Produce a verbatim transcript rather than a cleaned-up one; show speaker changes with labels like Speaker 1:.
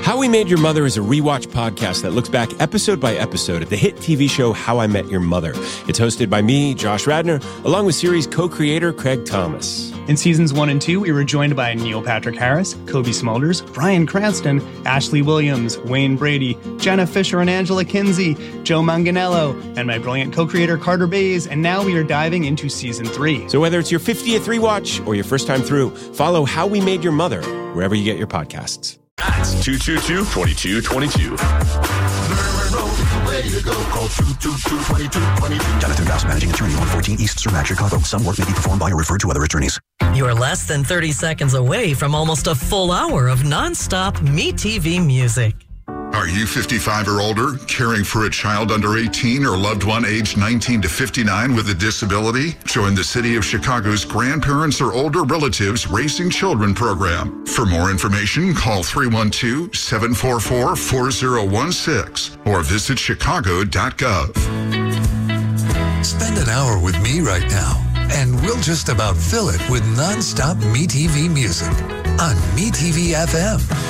Speaker 1: How We Made Your Mother is a rewatch podcast that looks back episode by episode at the hit T V show How I Met Your Mother. It's hosted by me, Josh Radnor, along with series co-creator Craig Thomas.
Speaker 2: In seasons one and two, we were joined by Neil Patrick Harris, Kobe Smulders, Bryan Cranston, Ashley Williams, Wayne Brady, Jenna Fisher and Angela Kinsey, Joe Manganiello, and my brilliant co-creator Carter Bays, and now we are diving into season three.
Speaker 1: So whether it's your fiftieth rewatch or your first time through, follow How We Made Your Mother wherever you get your podcasts.
Speaker 3: That's two two two, two two two two.
Speaker 4: Jonathan Voss, Managing Attorney, one fourteen East Surratt, Chicago. Some work may be performed by or referred to other attorneys.
Speaker 5: You're less than thirty seconds away from almost a full hour of nonstop MeTV music.
Speaker 6: Are you fifty-five or older, caring for a child under eighteen or loved one aged nineteen to fifty-nine with a disability? Join the City of Chicago's Grandparents or Older Relatives Racing Children program. For more information, call three one two, seven four four, four zero one six or visit chicago dot gov.
Speaker 7: Spend an hour with me right now, and we'll just about fill it with nonstop MeTV music on MeTV F M.